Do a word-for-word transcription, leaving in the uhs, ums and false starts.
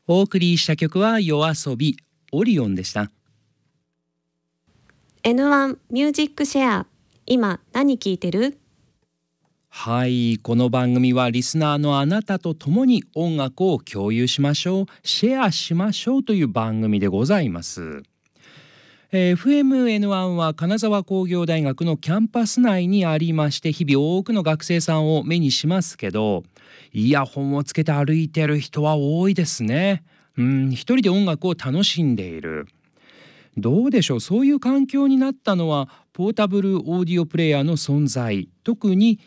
お送りした曲は夜遊びオリオンでした。 エヌワン ミュージックシェア、今何聞いてる？ はい、この番組はリスナーのあなたと共に音楽を共有しましょう、シェアしましょうという番組でございます。えー、エフエムエヌワン は金沢工業大学のキャンパス内にありまして、日々多くの学生さんを目にしますけど、イヤホンをつけて歩いてる人は多いですね。うん、一人で音楽を楽しんでいる。どうでしょう、そういう環境になったのはポータブルオーディオプレイヤーの存在、特に